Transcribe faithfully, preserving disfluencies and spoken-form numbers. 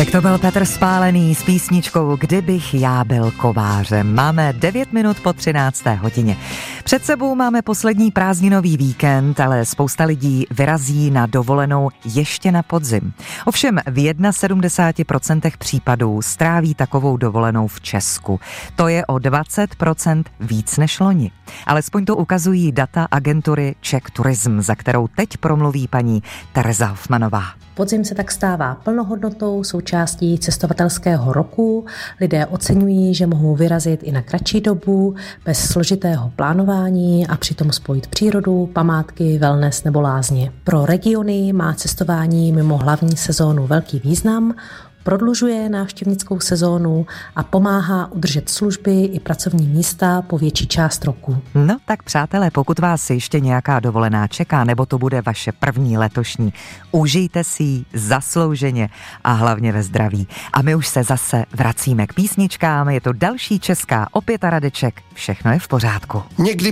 Tak to byl Petr Spálený s písničkou Kdybych já byl kovářem. Máme devět minut po třinácté hodině. Před sebou máme poslední prázdninový víkend, ale spousta lidí vyrazí na dovolenou ještě na podzim. Ovšem v sedmdesát jedna procent případů stráví takovou dovolenou v Česku. To je o dvacet procent víc než loni. Alespoň to ukazují data agentury Czech Tourism, za kterou teď promluví paní Tereza Hofmanová. Podzim se tak stává plnohodnotnou součástí cestovatelského roku. Lidé oceňují, že mohou vyrazit i na kratší dobu, bez složitého plánování a přitom spojit přírodu, památky, wellness nebo lázně. Pro regiony má cestování mimo hlavní sezónu velký význam, prodlužuje návštěvnickou sezónu a pomáhá udržet služby i pracovní místa po větší část roku. No tak přátelé, pokud vás ještě nějaká dovolená čeká, nebo to bude vaše první letošní, užijte si ji zaslouženě a hlavně ve zdraví. A my už se zase vracíme k písničkám, je to další česká, opět a Radeček, všechno je v pořádku. Někdy